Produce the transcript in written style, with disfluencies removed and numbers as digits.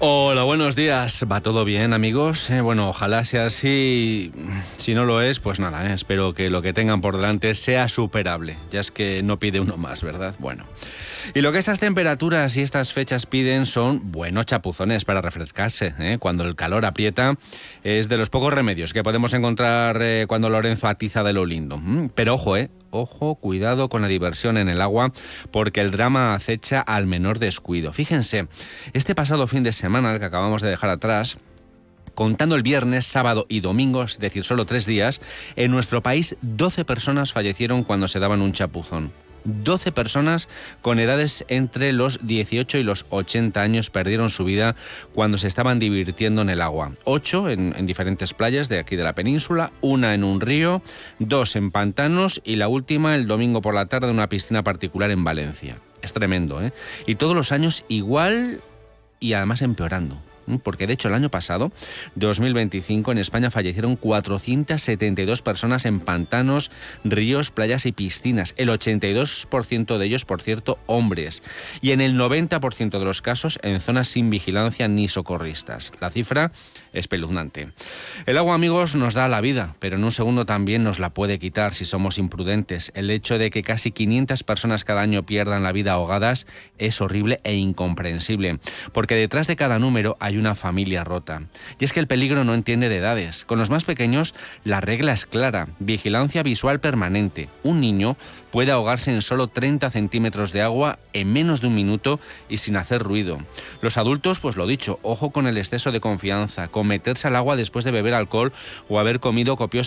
Hola, buenos días. ¿Va todo bien, amigos? Bueno, ojalá sea así. Si no lo es, pues nada, espero que lo que tengan por delante sea superable. Ya es que no pide uno más, ¿verdad? Bueno. Y lo que estas temperaturas y estas fechas piden son buenos chapuzones para refrescarse, ¿eh? Cuando el calor aprieta, es de los pocos remedios que podemos encontrar cuando Lorenzo atiza de lo lindo. Pero ojo, Ojo, cuidado con la diversión en el agua, porque el drama acecha al menor descuido. Fíjense, este pasado fin de semana, el que acabamos de dejar atrás, contando el viernes, sábado y domingo, es decir, solo 3 días, en nuestro país 12 personas fallecieron cuando se daban un chapuzón. 12 personas con edades entre los 18 y los 80 años perdieron su vida cuando se estaban divirtiendo en el agua. 8 en diferentes playas de aquí de la península, 1 en un río, 2 en pantanos y la última el domingo por la tarde en una piscina particular en Valencia. Es tremendo, ¿eh? Y todos los años igual y además empeorando. Porque de hecho el año pasado, 2025, en España fallecieron 472 personas en pantanos, ríos, playas y piscinas. El 82% de ellos, por cierto, hombres. Y en el 90% de los casos en zonas sin vigilancia ni socorristas. La cifra es espeluznante. El agua, amigos, nos da la vida, pero en un segundo también nos la puede quitar si somos imprudentes. El hecho de que casi 500 personas cada año pierdan la vida ahogadas es horrible e incomprensible. Porque detrás de cada número hay una familia rota. Y es que el peligro no entiende de edades. Con los más pequeños la regla es clara: vigilancia visual permanente. Un niño puede ahogarse en solo 30 centímetros de agua en menos de un minuto y sin hacer ruido. Los adultos, pues lo dicho, ojo con el exceso de confianza, con meterse al agua después de beber alcohol o haber comido copiosamente